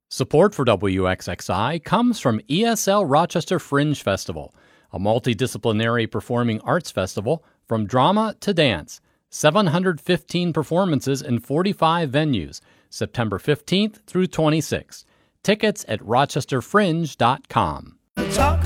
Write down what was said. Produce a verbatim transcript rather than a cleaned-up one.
Support for W X X I comes from E S L Rochester Fringe Festival, a multidisciplinary performing arts festival from drama to dance. seven hundred fifteen performances in forty-five venues, September fifteenth through twenty-sixth. Tickets at rochester fringe dot com. Talk